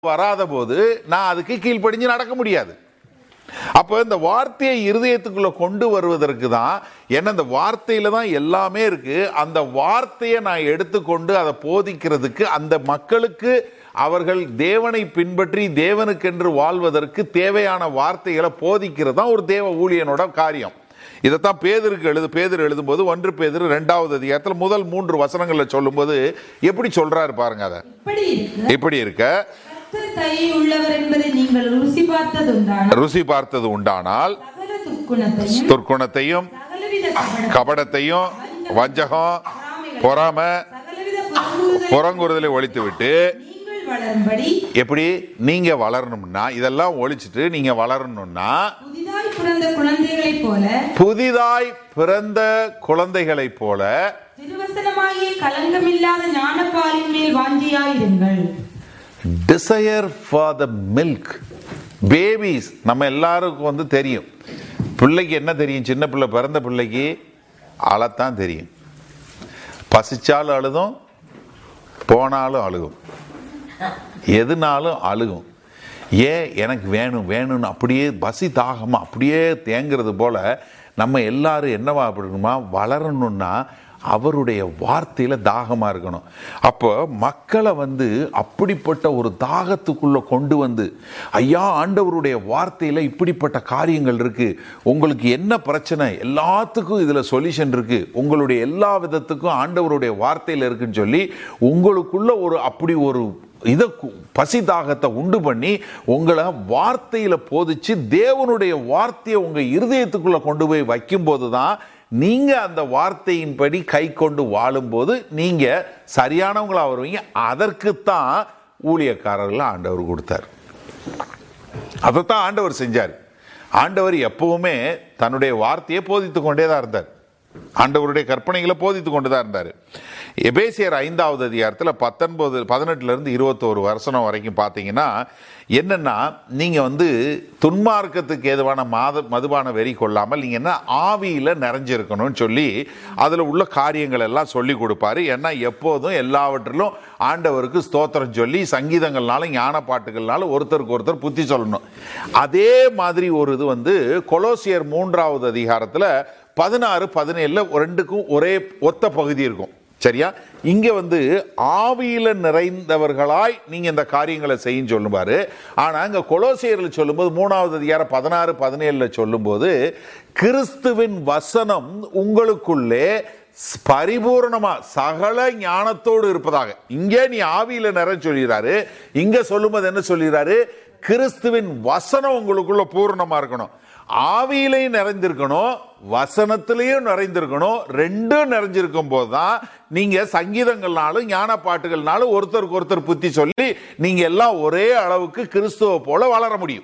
வராத போது நான் அதுக்கு கீழ்ப்படிஞ்சு நடக்க முடியாது. அப்போ இந்த வார்த்தையை இருதயத்துக்குள்ள கொண்டு வருவதற்கு தான், ஏன்னா இந்த வார்த்தையில தான் எல்லாமே இருக்கு. அந்த வார்த்தையை நான் எடுத்துக்கொண்டு அதை போதிக்கிறதுக்கு, அந்த மக்களுக்கு அவர்கள் தேவனை பின்பற்றி தேவனுக்கென்று வாழ்வதற்கு தேவையான வார்த்தைகளை போதிக்கிறது தான் ஒரு தேவ ஊழியனோட காரியம். இதைத்தான் பேதுரு எழுதும்போது 1 பேதுரு 2வது அதிகாரத்தில் முதல் 3 வசனங்களை சொல்லும்போது எப்படி சொல்றாரு பாருங்க. அதை இப்படி இருக்க ருசி பார்த்தது உண்டானால் துர்க்குணத்தையும் கபடத்தையும் வஞ்சகம் பொறாமை புறங்குறுதலை ஒழித்து விட்டு எப்படி நீங்க வளரணும்னா, இதெல்லாம் ஒழிச்சிட்டு நீங்க வளரணும்னா புதிதாய் பிறந்த குழந்தைகளைப் போல திருவசனமாகிய களங்கமில்லாத ஞானப்பாலின் மேல் வாஞ்சியாயிருங்கள். Desire for the milk. Babies நம்ம எல்லாருக்கும் தெரியும். பிள்ளைக்கு என்ன தெரியும்? சின்ன பிள்ளை பிறந்த பிள்ளைக்கு அழத்தான் தெரியும். பசிச்சாலும் அழுதும், போனாலும் அழுகும், எதுனாலும் அழுகும். ஏன் எனக்கு வேணும்னு அப்படியே பசி தாகமா அப்படியே தேங்கிறது போல நம்ம எல்லாரும் என்னவா இருக்கணுமா, வளரணும்னா அவருடைய வார்த்தையில தாகமா இருக்கணும். அப்போ மக்களை அப்படிப்பட்ட ஒரு தாகத்துக்குள்ள கொண்டு வந்து, ஐயா ஆண்டவருடைய வார்த்தையில இப்படிப்பட்ட காரியங்கள் இருக்கு, உங்களுக்கு என்ன பிரச்சனை, எல்லாத்துக்கும் இதுல சொல்யூஷன் இருக்கு, உங்களுடைய எல்லா விதத்துக்கும் ஆண்டவருடைய வார்த்தையில இருக்குன்னு சொல்லி உங்களுக்குள்ள அப்படி ஒரு பசி தாகத்தை உண்டு பண்ணி உங்களை வார்த்தையில போதிச்சு தேவனுடைய வார்த்தையை உங்க இருதயத்துக்குள்ள கொண்டு போய் வைக்கும் போதுதான் நீங்க அந்த வார்த்தையின்படி கை கொண்டு வாழும்போது நீங்க சரியானவங்களா வருவீங்க. அதற்குத்தான் ஊழியக்காரர்கள் ஆண்டவர் கொடுத்தார். அதைத்தான் ஆண்டவர் செஞ்சார். ஆண்டவர் எப்பவுமே தன்னுடைய வார்த்தையை போதித்து கொண்டேதான் இருந்தார். ஆண்டவருடைய கற்பனைகளை போதித்து கொண்டுதான் இருந்தார். எபேசியர் 5வது அதிகாரத்தில் 18 21 வருஷம் வரைக்கும் பார்த்தீங்கன்னா என்னன்னா, நீங்க துன்மார்க்கத்துக்கு ஏதுவான மதுபான வெறி கொள்ளாமல் நீங்க என்ன ஆவியில நிறைஞ்சிருக்கணும்னு சொல்லி அதுல உள்ள காரியங்கள் எல்லாம் சொல்லி கொடுப்பாரு. ஏன்னா எப்போதும் எல்லாவற்றிலும் ஆண்டவருக்கு ஸ்தோத்திரம் சொல்லி சங்கீதங்கள்னாலும் ஞான பாட்டுகள்னாலும் ஒருத்தருக்கு ஒருத்தர் புத்தி சொல்லணும். அதே மாதிரி ஒரு இது கொலோசியர் 3வது அதிகாரத்தில் 16 17 ரெண்டுக்கும் ஒரே ஒத்த பகுதி இருக்கும். சரியா? இங்க ஆவியில நிறைந்தவர்களாய் நீங்க இந்த காரியங்களை செய்யும் சொல்லுவாரு. ஆனா இங்க கொலோசியர்ல சொல்லும்போது 3வது அதிகாரம் 16 17 சொல்லும்போது கிறிஸ்துவின் வசனம் உங்களுக்குள்ளே பரிபூர்ணமா சகல ஞானத்தோடு இருப்பதாக. இங்கே நீ ஆவியில நிறைய சொல்லிடுறாரு. இங்க சொல்லும்போது என்ன சொல்லிடுறாரு? கிறிஸ்துவின் வசனம் உங்களுக்குள்ள பூர்ணமா இருக்கணும். ஆவியிலையும் நிறைந்திருக்கணும், வசனத்திலையும் நிறைந்திருக்கணும். ரெண்டும் நிறைஞ்சிருக்கும் போதுதான் நீங்க சங்கீதங்கள்னாலும் ஞான பாட்டுகள்னாலும் ஒருத்தருக்கு ஒருத்தர் புத்தி சொல்லி நீங்க எல்லாம் ஒரே அளவுக்கு கிறிஸ்துவ போல வளர முடியும்.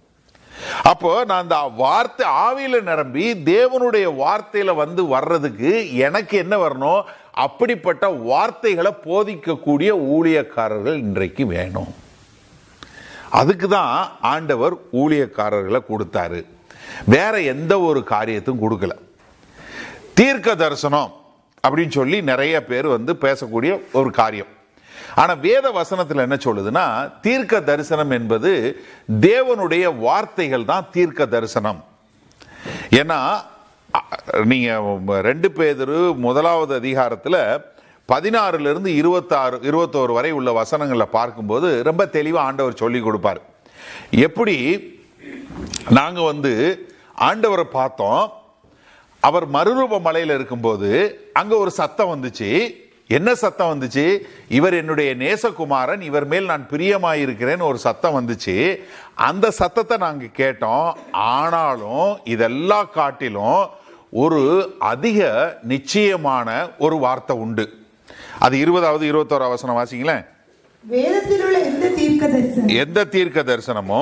அப்போ நான் அந்த வார்த்தை ஆவியில நிரம்பி தேவனுடைய வார்த்தையில வர்றதுக்கு எனக்கு என்ன வரணும்? அப்படிப்பட்ட வார்த்தைகளை போதிக்கக்கூடிய ஊழியக்காரர்கள் இன்றைக்கு வேணும். அதுக்கு தான் ஆண்டவர் ஊழியக்காரர்களை கொடுத்தாரு. வேற எந்த ஒரு காரியத்தையும் கொடுக்கல. தீர்க்க தரிசனம் அப்படின்னு சொல்லி நிறைய பேர் பேசக்கூடிய ஒரு காரியம். ஆனா வேத வசனத்தில் என்ன சொல்லுதுன்னா, தீர்க்க தரிசனம் என்பது தேவனுடைய வார்த்தைகள் தான் தீர்க்க தரிசனம். ஏன்னா நீங்க 2 பேதுரு 1வது அதிகாரத்தில் 16 21 வரை உள்ள வசனங்களை பார்க்கும்போது ரொம்ப தெளிவா ஆண்டவர் சொல்லி கொடுப்பார். எப்படி நாங்க ஆண்டவரை பார்த்தோம். அவர் மறுரூப மலையில இருக்கும்போது அங்க ஒரு சத்தம் வந்துச்சு. என்ன சத்தம் வந்துச்சு? இவர் என்னுடைய நேசகுமாரன், இவர் மேல் நான் பிரியமாயிருக்கிறேன் ஒரு சத்தம் வந்துச்சு. அந்த சத்தத்தை நாங்க கேட்டோம். ஆனாலும் இதெல்லாம் காட்டிலும் ஒரு அதிக நிச்சயமான ஒரு வார்த்தை உண்டு. அது 20வது 21 வசனம் வாசிங்களேன். வேதத்தில் உள்ள எந்த தீர்க்க தரிசனமோ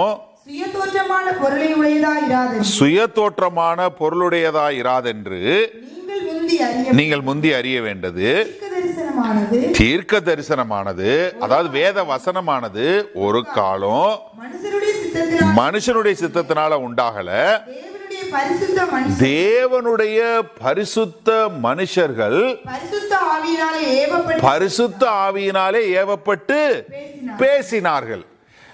சுயதோற்றமான பொருளுடையதாயிராதென்று நீங்கள் முந்தி அறிய வேண்டது தீர்க்க தரிசனமானது, அதாவது வேத வசனமானது ஒரு காலம் மனுஷனுடைய சித்தத்தினால உண்டாகல. தேவனுடைய பரிசுத்த மனுஷர்கள் பரிசுத்த ஆவியினாலே ஏவப்பட்டு பேசினார்கள்.